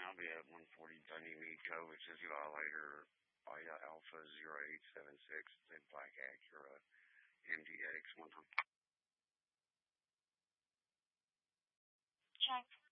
I'll be at 140 Dunedin which is Violator Ida Alpha 0876, the Black Acura MDX 100. Check.